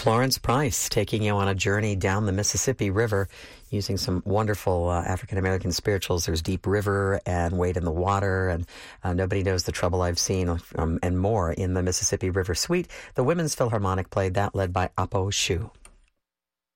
Florence Price taking you on a journey down the Mississippi River using some wonderful African-American spirituals. There's Deep River and Wade in the Water and Nobody Knows the Trouble I've Seen and more in the Mississippi River Suite. The Women's Philharmonic played that, led by Apo Shu.